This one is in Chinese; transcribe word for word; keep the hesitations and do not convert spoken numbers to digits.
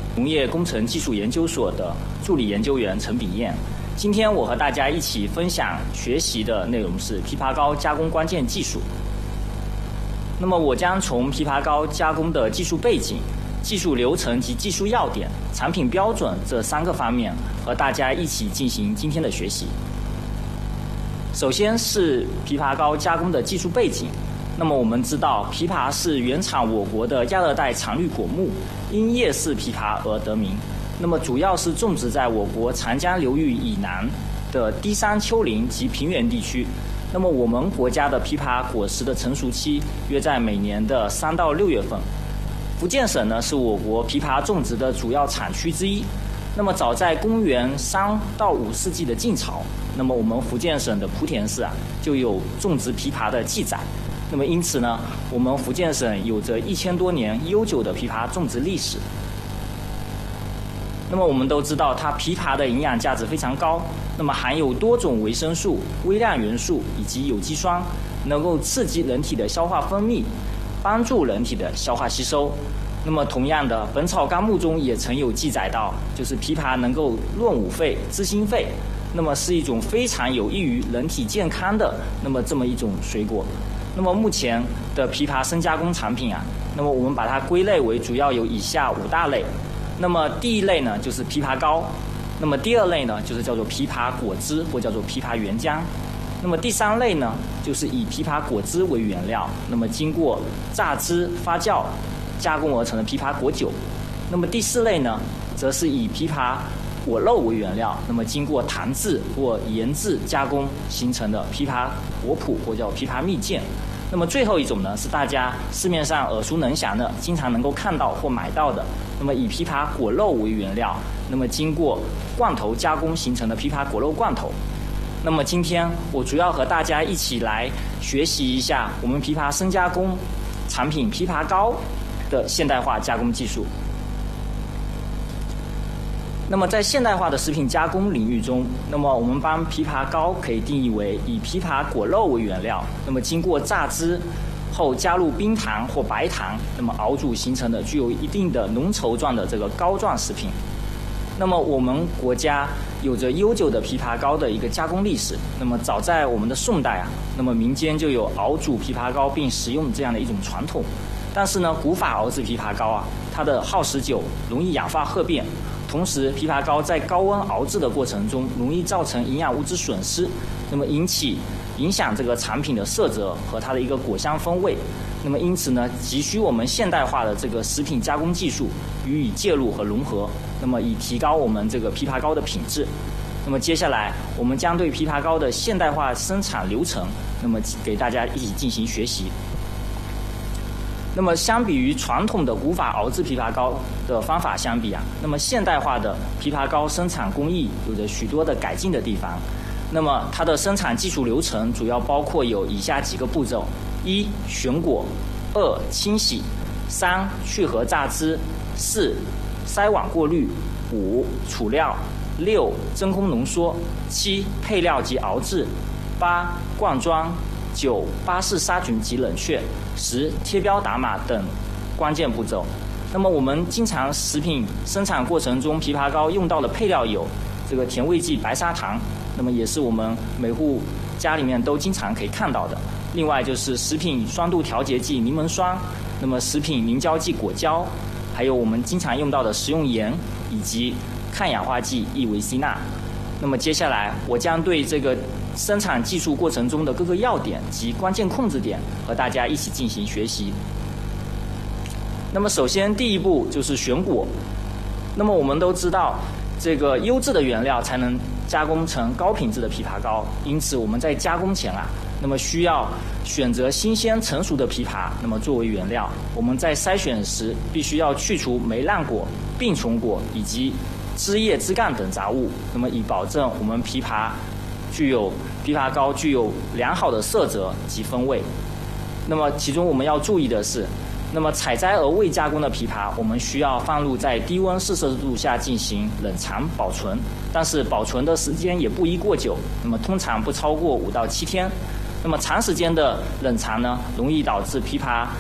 农业工程技术研究所的助理研究员陈炳彦。今天我和大家一起分享学习的内容是枇杷膏加工关键技术。那么我将从枇杷膏加工的技术背景、技术流程及技术要点、产品标准这三个方面和大家一起进行今天的学习。首先是枇杷膏加工的技术背景。那么我们知道，枇杷是原产我国的亚热带常绿果木，因叶氏枇杷而得名。那么主要是种植在我国长江流域以南的低山丘陵及平原地区。那么我们国家的枇杷果实的成熟期约在每年的三到六月份。福建省呢是我国枇杷种植的主要产区之一。那么早在公元三到五世纪的晋朝，那么我们福建省的莆田市啊就有种植枇杷的记载。那么因此呢，我们福建省有着一千多年悠久的枇杷种植历史。那么我们都知道，它枇杷的营养价值非常高，那么含有多种维生素、微量元素以及有机酸，能够刺激人体的消化分泌，帮助人体的消化吸收。那么同样的，《本草纲目》中也曾有记载到，就是枇杷能够润五肺、滋心肺，那么是一种非常有益于人体健康的那么这么一种水果。那么目前的枇杷深加工产品啊，那么我们把它归类为主要有以下五大类。那么第一类呢就是枇杷膏，那么第二类呢就是叫做枇杷果汁或叫做枇杷原浆，那么第三类呢就是以枇杷果汁为原料，那么经过榨汁、发酵、加工而成的枇杷果酒。那么第四类呢则是以枇杷果肉为原料，那么经过糖制或研制加工形成的枇杷果脯或叫枇杷蜜饯。那么最后一种呢是大家市面上耳熟能详的，经常能够看到或买到的，那么以枇杷果肉为原料，那么经过罐头加工形成的枇杷果肉罐头。那么今天我主要和大家一起来学习一下我们枇杷深加工产品枇杷膏的现代化加工技术。那么在现代化的食品加工领域中，那么我们把枇杷膏可以定义为以枇杷果肉为原料，那么经过榨汁后加入冰糖或白糖，那么熬煮形成的具有一定的浓稠状的这个膏状食品。那么我们国家有着悠久的枇杷膏的一个加工历史，那么早在我们的宋代啊，那么民间就有熬煮枇杷膏并食用这样的一种传统。但是呢，古法熬制枇杷膏啊，它的耗时久，容易氧化褐变。同时，枇杷膏在高温熬制的过程中，容易造成营养物质损失，那么引起影响这个产品的色泽和它的一个果香风味。那么因此呢，急需我们现代化的这个食品加工技术予以介入和融合，那么以提高我们这个枇杷膏的品质。那么接下来，我们将对枇杷膏的现代化生产流程，那么给大家一起进行学习。那么相比于传统的古法熬制枇杷膏的方法相比啊，那么现代化的枇杷膏生产工艺有着许多的改进的地方。那么它的生产技术流程主要包括有以下几个步骤：一、选果；二、清洗；三、去核榨汁；四、筛网过滤；五、储料；六、真空浓缩；七、配料及熬制；八、灌装；九、巴氏杀菌及冷却；十、贴标打码等关键步骤。那么我们经常食品生产过程中枇杷膏用到的配料有这个甜味剂白砂糖，那么也是我们每户家里面都经常可以看到的。另外就是食品酸度调节剂柠檬酸，那么食品凝胶剂果胶，还有我们经常用到的食用盐以及抗氧化剂异维 C 钠。那么接下来我将对这个生产技术过程中的各个要点及关键控制点和大家一起进行学习。那么首先第一步就是选果。那么我们都知道，这个优质的原料才能加工成高品质的枇杷膏，因此我们在加工前啊，那么需要选择新鲜成熟的枇杷，那么作为原料。我们在筛选时必须要去除霉烂果、病虫果以及枝叶、枝干等杂物，那么以保证我们枇杷具有枇杷膏具有良好的色泽及风味。那么其中我们要注意的是，那么采摘而未加工的枇杷，我们需要放入在低温四摄氏度下进行冷藏保存，但是保存的时间也不宜过久，那么通常不超过五到七天。那么长时间的冷藏呢，容易导致枇杷